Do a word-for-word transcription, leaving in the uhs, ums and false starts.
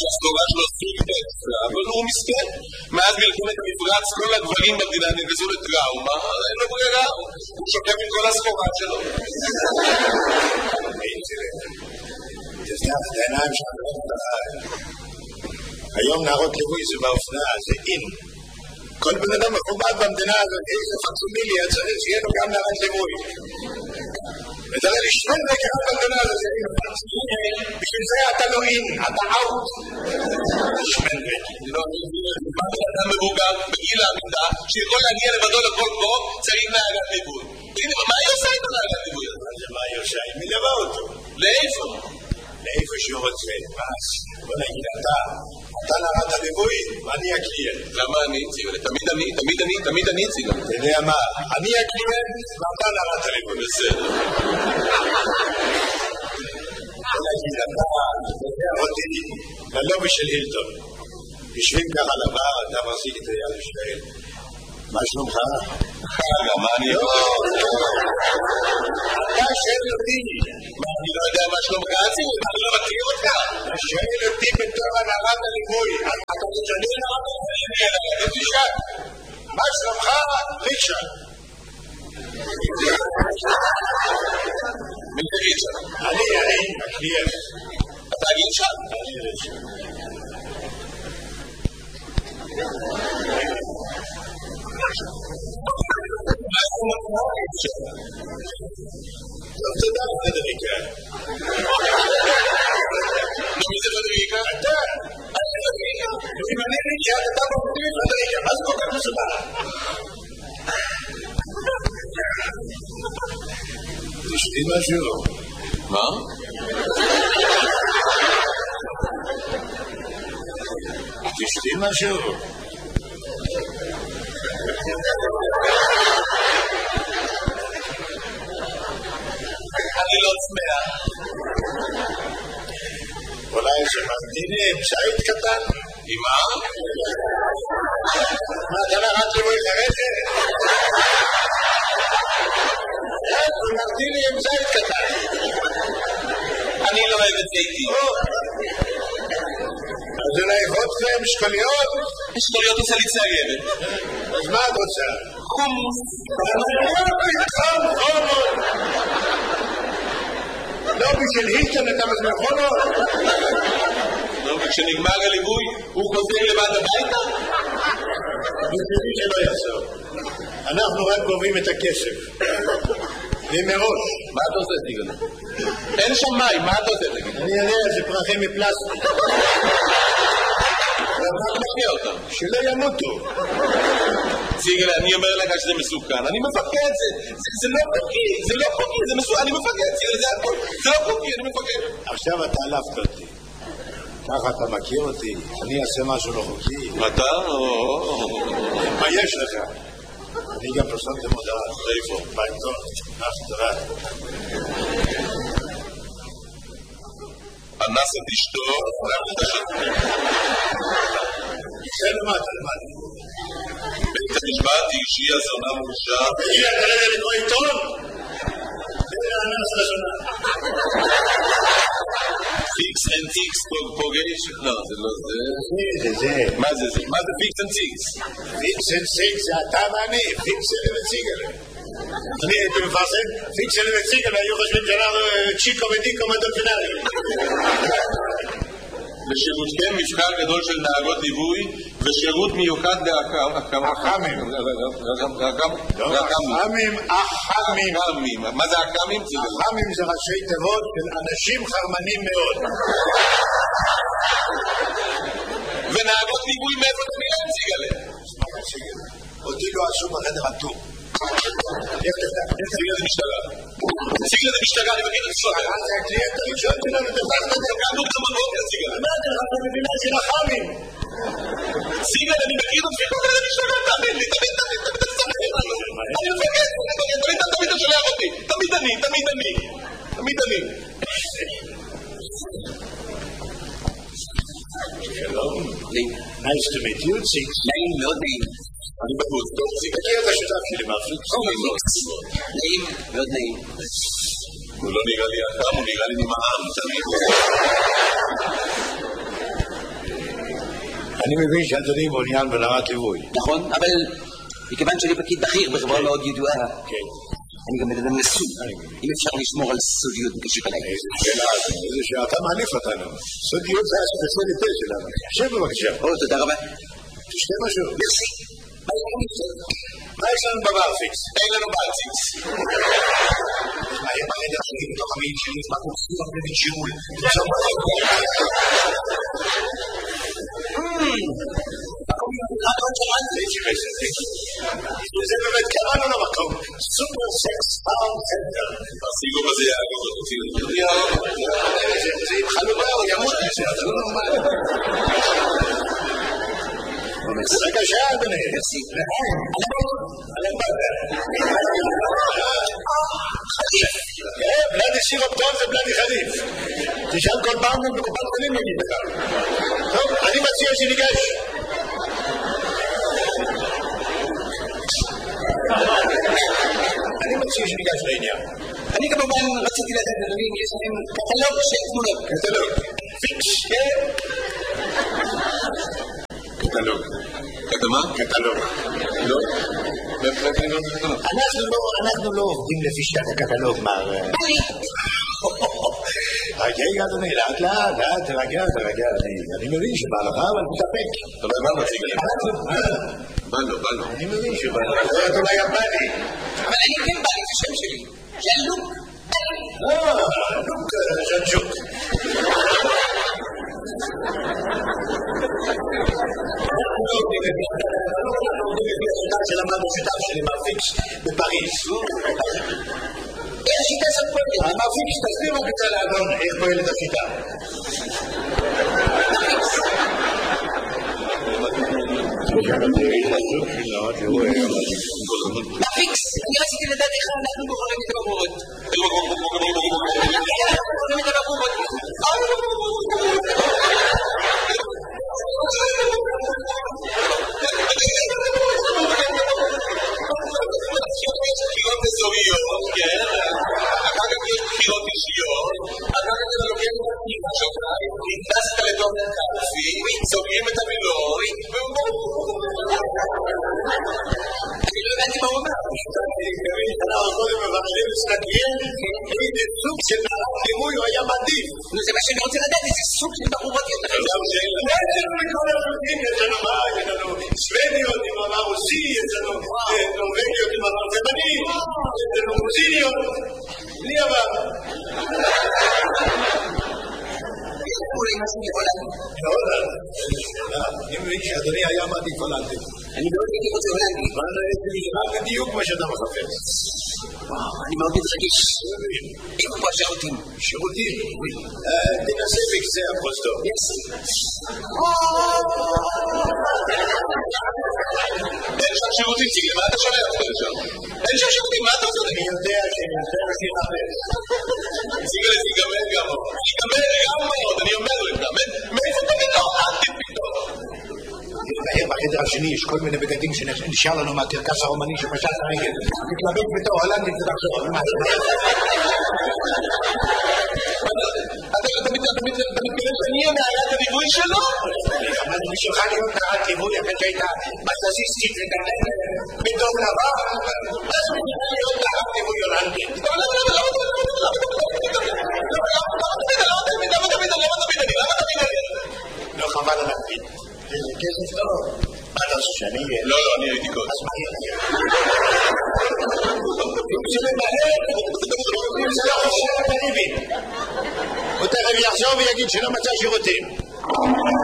שהסגורה שלו סוליטת, אבל הוא מסכן. מאז מלחמת המפרץ כל הגברים במדינה נגזו לטראומה, אין לו ברירה, הוא שוקף עם כל הסחורה שלו. תסתף את העיניים שלך, היום נערות ליווי זה באופנה, זה אין. כל בן אדם מכובד במדינה הזאת, איזה פקסימיליה צריך שיהיה לו גם נערת ליווי. ותראה לי שני דקה במדינה הזאת, בשביל זה אתה לא אין, אתה אאוט. שמן דקה. לא, אתה מבוגר בגיל העמידה, שיכול להגיע לבדו לכל קור, צריך נערת ליווי. הנה, מה היא עושה את הנערת ליווי? מה היא עושה? היא מלווה אותו. לאיפה? לאיפה שהוא רוצה. אז, בוא נגיד, אתה, אתה נערת הליווי, ואני הקליינט. למה אני אציג? תמיד אני, תמיד אני, תמיד אני אציג. אתה יודע מה? אני הקליינט, ואתה נערת הליווי. בסדר. בוא נגיד, אתה, אתה אותי, ללובי של הילטון. יושבים ככה לבר, אתה מחזיק את היד ושואל. מה שלומך? חגה, מה אני... לא, אתה שואל אותי. אני לא יודע מה שלומך, אציג, אני לא מכיר אותך. אתה שואל אותי בתור הנערת הליווי. אתה משנה נערת הליווי. תשאל. מה שלומך? ריצ'רד. מי זה ריצ'רד? אני, אני, הקליינט. אתה ריצ'רד? אני ריצ'רד. טוב, תודה, פדריקה. מי זה פדריקה? אתה. אם אני ריצ'רד, אתה מפתיע פדריקה. מה זה כל כך מסובך? תשתי משהו. מה? תשתי משהו. אני לא צמאה. אולי שממתיני עם שעית קטן? עם מה? מה, אתה נערת ליווי חרדת? שממתיני עם שעית קטן. אני לא אוהב את זיתי. אז אולי חוץ להם שקוליות? שקוליות עושה לי צערת. אז מה את רוצה? חומוס. חום, חומות. לא בשביל הילטון אתה מזמן חומות? לא, וכשנגמר הליווי הוא חוזר לבד הביתה? בשבילי שלא יעשור. אנחנו רק גובים את הכסף. ומראש. מה אתה עושה, סיגל? אין שם מים, מה אתה עושה, תגיד? אני יודע, זה פרחים מפלסטיק. מה אתה משקיע אותם? שלא ימותו. סיגל, אני אומר לך שזה מסוכן. אני מפחד, זה לא חוקי, זה לא חוקי, זה מסוכן. אני מפחד, סיגל, זה הכל. זה לא חוקי, אני מפחד. עכשיו אתה עלפת אותי. ככה אתה מכיר אותי. אני אעשה משהו לא חוקי. אתה? מה יש לך? אני גם פרסמתי מודעה. איפה? בעיתון. תודה. אנס את אשתו, אף את השתו. זה למד, למד. בית המשפט שהיא הזונה מורשה. היא אתה רגע לקרוא עיתון? זה אנס לזונה. פיקס אנד טיקס פוגש? לא, זה לא זה. זה, זה. מה זה זה? מה זה פיקס אנד טיקס? פיקס אנד טיקס זה אתה ואני. פיקס אנד ציגל. אני הייתי מפרסם, פיקס אנד ציגל היו חושבים שאנחנו צ'יקו ודיקו מדולפינרי. לשירותכם מבחר גדול של נהגות ליווי ושירות מיוחד לאחמים. אחמים. אחמים, אחמים. מה זה אחמים? אחמים זה ראשי תיבות של אנשים חרמנים מאוד. ונהגות ליווי מאיפה אתה מילה ציגלה? אותי לא עשו בחדר הטור. ציגלה זה משטרה. ציגלה זה משטרה, אני מכיר את זה. מה זה הקליינט הראשון שלנו? תפסת את זה. קמנו כמה בוקר, ציגלה. מה זה לך במדינה של אחמים? ציגלה, אני מכיר את זה. זה משטרה, תמיד לי, תמיד, תמיד, תמיד, תמיד, אני מפגד, תמיד, תמיד אתה שולח אותי. תמיד אני, תמיד אני. תמיד אני. שלום. Nice to meet you, Six. נעים, מאוד נעים. אני בחוץ, טוב, ציגלה. תכיר את השותף שלי, מרפיק. נעים, מאוד נעים. הוא לא נראה לי אדם, הוא נראה לי ממעם, תמיד. אני מבין שאדוני מעוניין ברמת ליווי. נכון, אבל מכיוון שאני פקיד בכיר בחברה מאוד ידועה, כן. אני גם מדבר לסוד. אם אפשר לשמור על סודיות בקשר אליי. איזה שאלה, איזה שאתה מעליף אותנו. סודיות זה הספציאליטה שלנו. שב בבקשה. או, תודה רבה. תשתה משהו. מרסי. מה יש לנו בברפיקס? אין לנו ברציקס. מה יהיה ברגע שלי בתוך המעיד שלי? מה קורסים הרבה בג'ימול? זה באמת קראנו למקום סופר סקס פארם סנטר. הסיגום הזה יעגור אותי. זה עם חלובה או ימות לזה, זה לא נורמלי. רגע שעה אדוני. בלדי סירופטון זה בלדי חליף. תשאל כל פעם בקופת חולים נגיד לך. טוב, אני מציע שניגש. אני מציע שניגש לעניין. אני כמובן רציתי לדעת, אדוני, יש לכם קטלוג של תמונות. קטלוג. פיקס. קטלוג. קטמה? קטלוג. לא? אנחנו לא עובדים לפי שיטת הקטלוג, מר... רגע, אדוני, לאט לאט, לאט, תרגע, תרגע, אני מבין שבא לך, אבל תתאפק. אתה לא הבא מציג לי. בא לו, בא לו. אני מבין שבא לך, אתה לא היה בא לי. אבל אני כן בא לי, זה שם שלי. זה לוק. אה, לוק, ז'נג'וק. שלמדנו שיטה שלי מהפיקס בפריז. איך השיטה הזאת פועלת? המהפיקס תסביר רק קצת לאדון איך פועלת השיטה. מפיקס, אני רציתי לדעת איך אנחנו בוחרים את הבחורות. איך אנחנו בוחרים את הבחורות? בחירות אזוריות, כן? אחר כך יש בחירות אישיות, אחר כך אתה לוקח את הפנימה שלך, נכנסת לתוך קלפי, סוגרים את המילוי, אני לא הבנתי מה הוא אומר. אנחנו קודם מבחרים מסתכלים איזה סוג של לימוי הוא היה מעדיף. זה מה שאני רוצה לדעת, איזה סוג של בחורות יותר. זהו שאלה. יש לנו מכל הרוסים, יש לנו מה? יש לנו שוודיות עם עבר רוסי, יש לנו נורווגיות עם עבר תימני, יש לנו רוסיניות, בלי עבר. אולי משהו מהולנד. מהולנד? אני מבין שאדוני היה מעדיף הולנדי. אני מאוד הייתי רוצה הולנדי. רק בדיוק מה שאתה מחפש. אני מאוד מתרגש. איפה פה השירותים? שירותים? תנסה בקצה הפרוזדור. אין שם שירותים, ציגל, מה אתה שומע אותך לשם? אין שם שירותים, מה אתה עושה? אני יודע שאני רוצה להשאיר אחר. ציגל, זה ייגמר גם עוד. ייגמר גם עוד, אני אומר לך. מאיפה אתה פתאום? אל תפתאום. בחדר השני יש כל מיני בגדים שנשאר לנו מהקרקס הרומני שפשט הרגל. תתלבט בתור הולנדית ותחזור. אתה מתכוון שאני אהיה נערת הליווי שלו? אבל בשבילך להיות נערת ליווי אחרי שהייתה בסזיסטית וגדלת בדום לבא, אז בשביל להיות נערת ליווי הולנדית. למה תמיד? למה תמיד? למה תמיד? לא חבל על הפית. זה כסף טוב. מה אתה עושה שאני אהיה? לא, לא, אני הייתי קודם. אז מה יהיה? אם זה למהר, אם זה לא חושב את הריבים. הוא תכף יחזור ויגיד שלא מצא שירותים.